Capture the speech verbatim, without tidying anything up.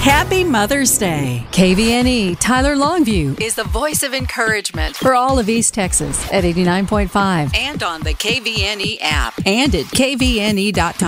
Happy Mother's Day. K V N E Tyler Longview Is the voice of encouragement for all of East Texas at eighty-nine point five and on the K V N E app and at K V N E dot com.